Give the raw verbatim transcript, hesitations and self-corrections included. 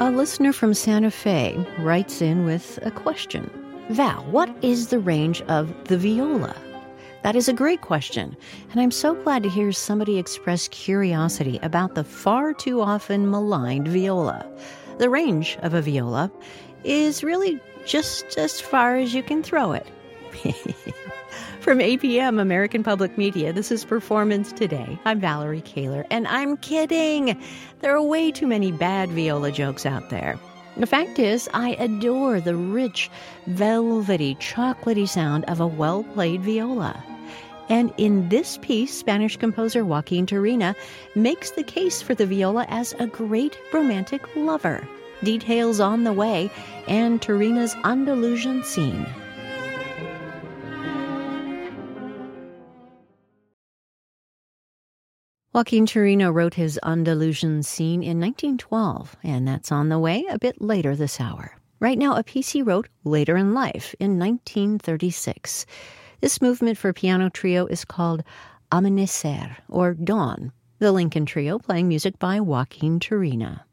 A listener from Santa Fe writes in with a question. Val, what is the range of the viola? That is a great question, and I'm so glad to hear somebody express curiosity about the far too often maligned viola. The range of a viola is really just as far as you can throw it. From A P M, American Public Media, this is Performance Today. I'm Valerie Kaler, and I'm kidding. There are way too many bad viola jokes out there. The fact is, I adore the rich, velvety, chocolatey sound of a well-played viola. And in this piece, Spanish composer Joaquin Turina makes the case for the viola as a great romantic lover. Details on the way, and Turina's Andalusian scene. Joaquin Turina wrote his Andalusian scene in nineteen twelve, and that's on the way a bit later this hour. Right now, a piece he wrote later in life, in nineteen thirty-six. This movement for piano trio is called Amanecer, or Dawn. The Lincoln Trio playing music by Joaquin Turina.